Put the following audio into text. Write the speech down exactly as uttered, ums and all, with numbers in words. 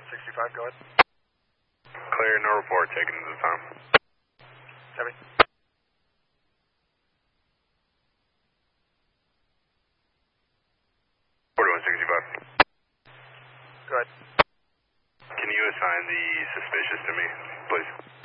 sixty-five, go ahead. Clear, no report taken at the time. Heavy. forty-one sixty-five. Go ahead. Can you assign the suspicious to me, please?